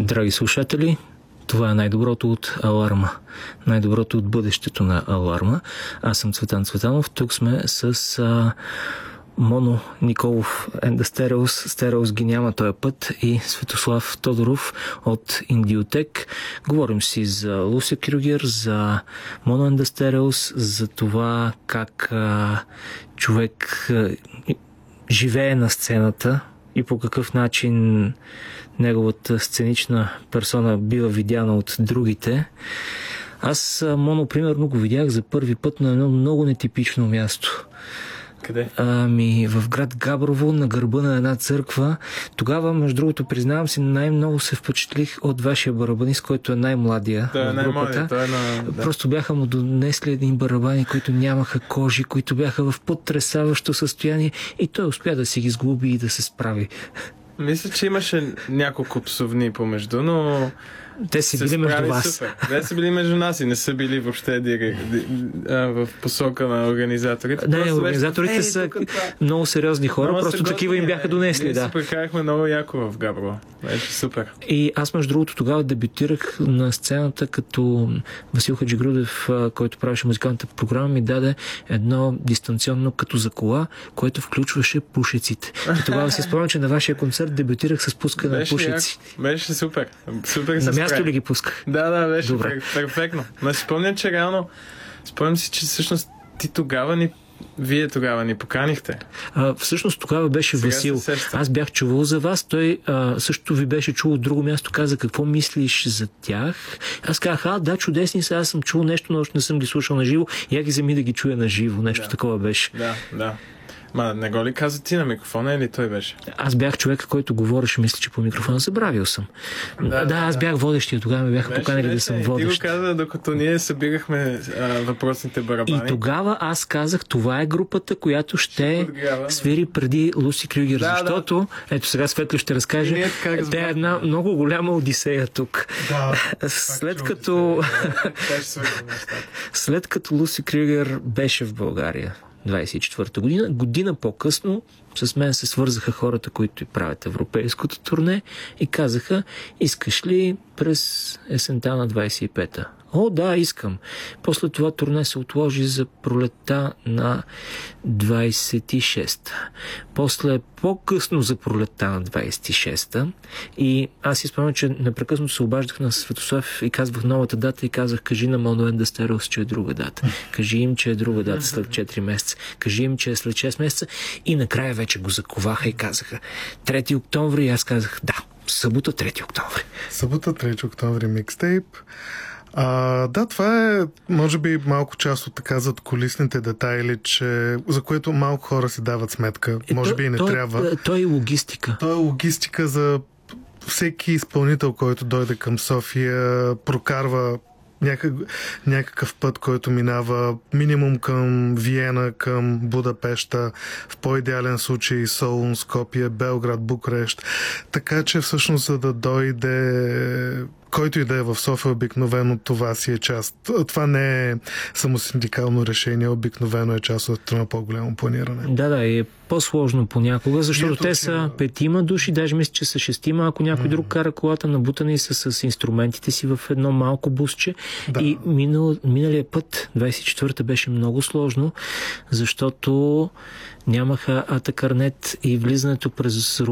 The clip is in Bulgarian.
Драги слушатели, това е най-доброто от Аларма. Най-доброто от бъдещето на Аларма. Аз съм Цветан Цветанов. Тук сме с Моно Николов and the Stereos. Stereos ги няма този път. И Светослав Тодоров от Индиотек. Говорим си за Луси Крюгер, за Моно and the Stereos, за това как човек живее на сцената и по какъв начин неговата сценична персона бива видяна от другите. Аз Моно, примерно, го видях за първи път на едно много нетипично място. Къде? В град Габрово, на гърба на една църква. Тогава, между другото, признавам си, най-много се впечатлих от вашия барабанист, който е най-младия в групата. Просто бяха му донесли един барабани, които нямаха кожи, които бяха в потресаващо състояние и той успя да си ги сглоби и да се справи. Мисля, че имаше няколко псовни помежду, но те са били между вас. Супер. Те са били между нас и не са били въобще в посока на организаторите. Не, организаторите са много сериозни хора, много просто такива им бяха донесли. Ние се прекарахме много яко в Габрово. Беше супер. И аз, между другото, тогава дебютирах на сцената, като Васил Хаджигрудев, който правеше музикалната програма, ми даде едно дистанционно като за кола, което включваше пушеците. И тогава си спомням, че на вашия концерт дебютирах с пускане на пушеци. Беше супер. На място ли ги пусках? Да, беше перфектно. Но спомням си, че всъщност вие тогава ни поканихте. Всъщност тогава беше Васил. Аз бях чувал за вас. Той също ви беше чул от друго място. Каза какво мислиш за тях. Аз казах, да, чудесни са. Аз съм чул нещо, но още не съм ги слушал на живо. Я ги вземи да ги чуя на живо. Нещо такова беше. Да. Ма не го ли каза ти на микрофона или той беше? Аз бях човека, който говореше, мисля, че по микрофона. Забравил съм. Аз бях водещия. Тогава ме бяха поканили да съм водещ. Ти го каза, докато ние събирахме въпросните барабани. И тогава аз казах, това е групата, която ще свири преди Луси Крюгер. Защото, ето сега Светло ще разкаже, тя е една много голяма одисея тук. След като Луси Крюгер беше в България 24-та година по-късно с мен се свързаха хората, които правят европейското турне и казаха, искаш ли през есента на 25-та? О, да, искам. После това турне се отложи за пролетта на 26-та. После по-късно за пролетта на 26-та. И аз си спомням, че непрекъснато се обаждах на Светослав и казвах новата дата и казах, кажи на Mono and the Stereos, че е друга дата. Кажи им, че е друга дата след 4 месеца. Кажи им, че е след 6 месеца. И накрая вече го заковаха и казаха 3 октомври. И аз казах, да, събота 3 октомври. Събота 3 октомври микстейп. Да, това е, може би, малко част от така задкулисните детайли, за което малко хора си дават сметка. Може би и не трябва. То е логистика. То е логистика за всеки изпълнител, който дойде към София, прокарва някакъв път, който минава минимум към Виена, към Будапеща, в по-идеален случай Солун, Скопие, Белград, Букурещ. Така че всъщност за да дойде който и да е в София, обикновено това си е част. Това не е самосиндикално решение, обикновено е част от това по-голямо планиране. Да, и е по-сложно понякога, защото те са 5 души, даже мисля, че са 6, ако някой друг кара колата, набутани са с инструментите си в едно малко бусче. Да. И миналия път, 24-та, беше много сложно, защото нямаха атакарнет и влизането през